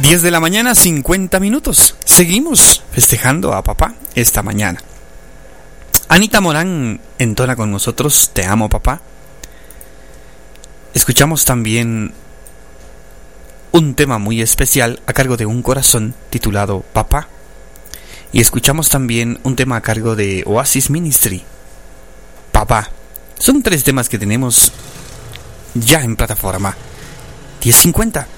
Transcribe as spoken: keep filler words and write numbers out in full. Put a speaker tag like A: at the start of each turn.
A: diez de la mañana, cincuenta minutos. Seguimos festejando a papá esta mañana. Anita Morán entona con nosotros Te amo, papá. Escuchamos también un tema muy especial a cargo de Un Corazón titulado Papá. Y escuchamos también un tema a cargo de Oasis Ministry, Papá. Son tres temas que tenemos ya en plataforma. diez cincuenta.